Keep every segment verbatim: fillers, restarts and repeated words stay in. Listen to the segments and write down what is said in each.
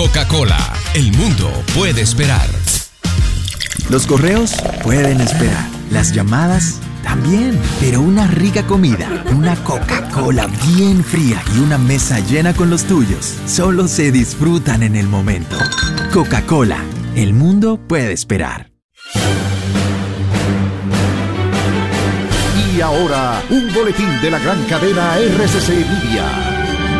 Coca-Cola, el mundo puede esperar. Los correos pueden esperar. Las llamadas también. Pero una rica comida, una Coca-Cola bien fría y una mesa llena con los tuyos solo se disfrutan en el momento. Coca-Cola, el mundo puede esperar. Y ahora, un boletín de la gran cadena R C C Media.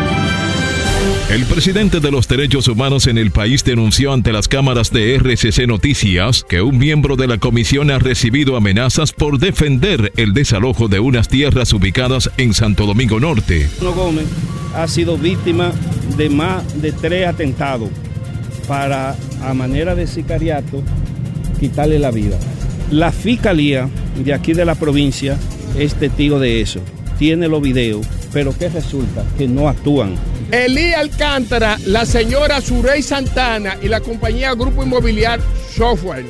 El presidente de los derechos humanos en el país denunció ante las cámaras de R C C Noticias que un miembro de la comisión ha recibido amenazas por defender el desalojo de unas tierras ubicadas en Santo Domingo Norte. Gómez ha sido víctima de más de tres atentados para, a manera de sicariato, quitarle la vida. La fiscalía de aquí de la provincia es testigo de eso. Tiene los videos, pero ¿qué resulta? Que no actúan. Elí Alcántara, la señora Surey Santana y la compañía Grupo Inmobiliario Software,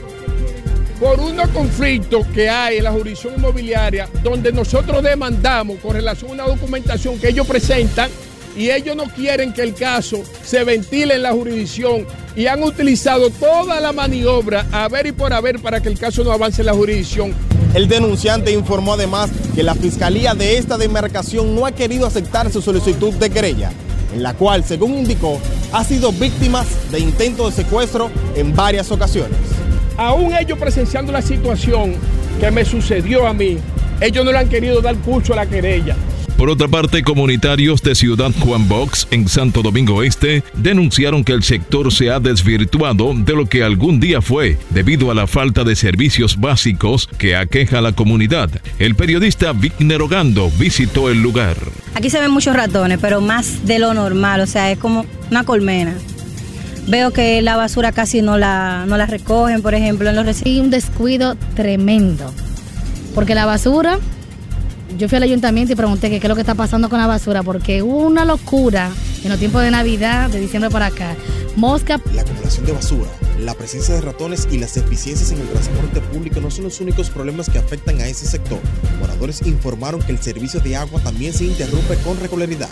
por unos conflictos que hay en la jurisdicción inmobiliaria, donde nosotros demandamos con relación a una documentación que ellos presentan y ellos no quieren que el caso se ventile en la jurisdicción y han utilizado toda la maniobra a ver y por haber para que el caso no avance en la jurisdicción. El denunciante informó además que la fiscalía de esta demarcación no ha querido aceptar su solicitud de querella, en la cual, según indicó, ha sido víctima de intentos de secuestro en varias ocasiones. Aún ellos presenciando la situación que me sucedió a mí, ellos no le han querido dar curso a la querella. Por otra parte, comunitarios de Ciudad Juan Box, en Santo Domingo Este, denunciaron que el sector se ha desvirtuado de lo que algún día fue, debido a la falta de servicios básicos que aqueja a la comunidad. El periodista Vigner Ogando visitó el lugar. Aquí se ven muchos ratones, pero más de lo normal, o sea, es como una colmena. Veo que la basura casi no la, no la recogen, por ejemplo, en los residuos. Hay un descuido tremendo, porque la basura... Yo fui al ayuntamiento y pregunté que qué es lo que está pasando con la basura, porque hubo una locura en los tiempos de Navidad, de diciembre para acá. Mosca. La acumulación de basura, la presencia de ratones y las deficiencias en el transporte público no son los únicos problemas que afectan a ese sector. Moradores informaron que el servicio de agua también se interrumpe con regularidad.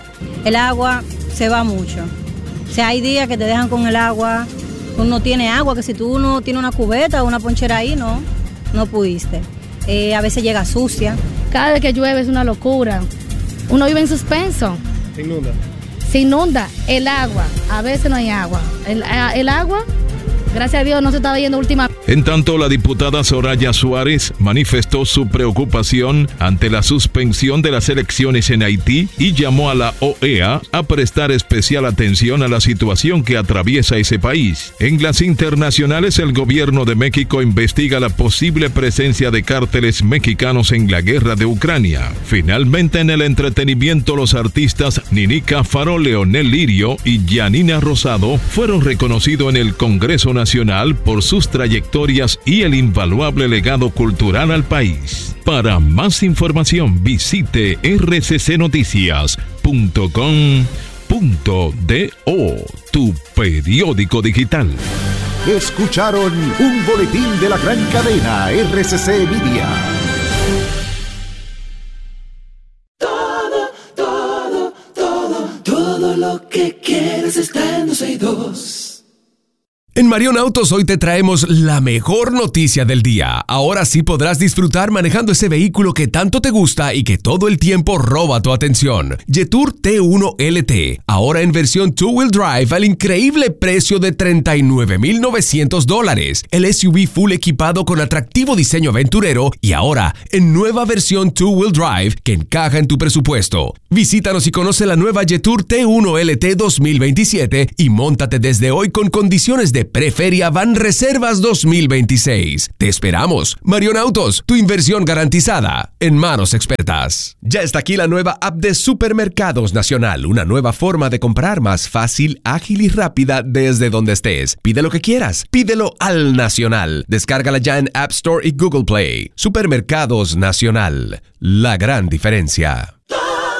El agua se va mucho. O sea, hay días que te dejan con el agua, uno no tiene agua, que si tú no tienes una cubeta o una ponchera ahí, no, no pudiste. Eh, a veces llega sucia. Cada vez que llueve es una locura. Uno vive en suspenso. Se inunda. Se inunda el agua. A veces no hay agua. El, el agua, gracias a Dios, no se estaba yendo últimamente. En tanto, la diputada Soraya Suárez manifestó su preocupación ante la suspensión de las elecciones en Haití y llamó a la O E A a prestar especial atención a la situación que atraviesa ese país. En las internacionales, el gobierno de México investiga la posible presencia de cárteles mexicanos en la guerra de Ucrania. Finalmente, en el entretenimiento, los artistas Ninika Faro, Leonel Lirio y Yanina Rosado fueron reconocidos en el Congreso Nacional por sus trayectorias y el invaluable legado cultural al país. Para más información, visite r c c noticias punto com punto do, tu periódico digital. Escucharon un boletín de la gran cadena R C C Media. Todo, todo, todo, todo lo que quieres está en dos y dos. En Marion Autos hoy te traemos la mejor noticia del día. Ahora sí podrás disfrutar manejando ese vehículo que tanto te gusta y que todo el tiempo roba tu atención. Jetour T uno L T, ahora en versión two-wheel drive al increíble precio de treinta y nueve mil novecientos dólares. El S U V full equipado con atractivo diseño aventurero y ahora en nueva versión two-wheel drive que encaja en tu presupuesto. Visítanos y conoce la nueva Jetour T uno L T dos mil veintisiete y móntate desde hoy con condiciones de Preferia Van Reservas dos mil veintiséis. Te esperamos. Marion Autos, tu inversión garantizada en manos expertas. Ya está aquí la nueva app de Supermercados Nacional, una nueva forma de comprar más fácil, ágil y rápida desde donde estés. Pide lo que quieras, pídelo al Nacional. Descárgala ya en App Store y Google Play. Supermercados Nacional, la gran diferencia.